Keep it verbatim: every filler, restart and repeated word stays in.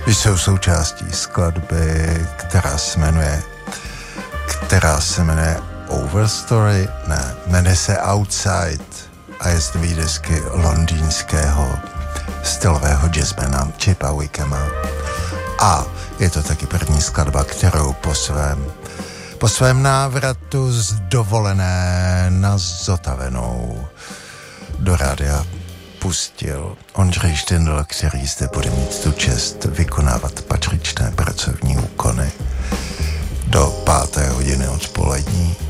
jsou součástí skladby, která se jmenuje která se jmenuje Overstory, ne, jmenuje se Outside a je z nový desky londýnského stylového jazzmana Chipa Wickema. A je to taky první skladba, kterou po svém, po svém návratu z dovolené na Zotavenou do rádia pustil Ondřej Štindl, který zde bude mít tu čest vykonávat patřičné pracovní úkony do páté hodiny odpolední.